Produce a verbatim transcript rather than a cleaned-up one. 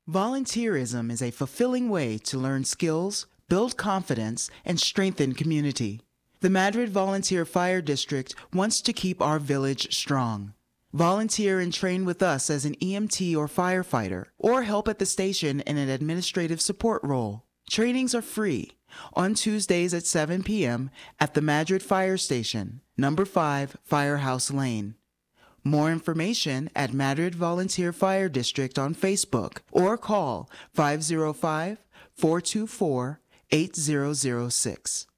Volunteerism is a fulfilling way to learn skills, build confidence, and strengthen community. The Madrid Volunteer Fire District wants to keep our village strong. Volunteer and train with us as an E M T or firefighter, or help at the station in an administrative support role. Trainings are free on Tuesdays at seven p.m. at the Madrid Fire Station, number five Firehouse Lane. More information at Madrid Volunteer Fire District on Facebook or call five oh five, four two four, eight zero zero six.